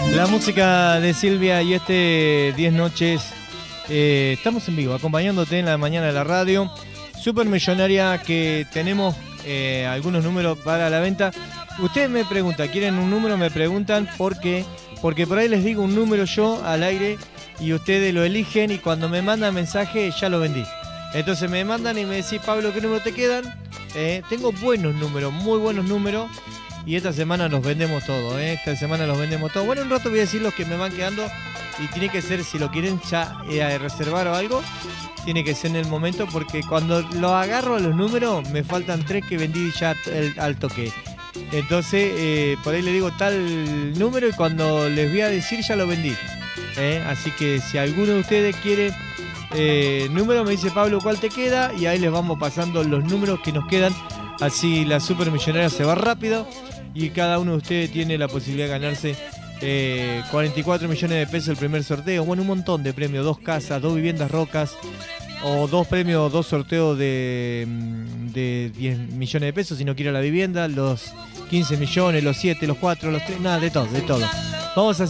La música de Silvia y este 10 noches. Estamos en vivo, acompañándote en la mañana de la radio. Supermillonaria, que tenemos algunos números para la venta. Ustedes me preguntan, ¿quieren un número? Me preguntan por qué. Porque por ahí les digo un número yo al aire y ustedes lo eligen y cuando me mandan mensaje ya lo vendí. Entonces me mandan y me decís, Pablo, ¿qué número te quedan? Tengo buenos números, muy buenos números. Y esta semana los vendemos todo, Esta semana los vendemos todo. Bueno, un rato voy a decir los que me van quedando. Y tiene que ser, si lo quieren ya reservar o algo, tiene que ser en el momento. Porque cuando lo agarro a los números, me faltan 3 que vendí ya al toque. Entonces, por ahí le digo tal número y cuando les voy a decir ya lo vendí. Así que si alguno de ustedes quiere número, me dice, Pablo, ¿cuál te queda? Y ahí les vamos pasando los números que nos quedan. Así la Supermillonaria se va rápido. Y cada uno de ustedes tiene la posibilidad de ganarse 44 millones de pesos el primer sorteo. Bueno, un montón de premios. 2 casas, 2 viviendas rocas. O 2 premios, 2 sorteos de 10 millones de pesos si no quiere la vivienda. Los 15 millones, los 7, los 4, los 3. Nada, de todo, de todo. Vamos a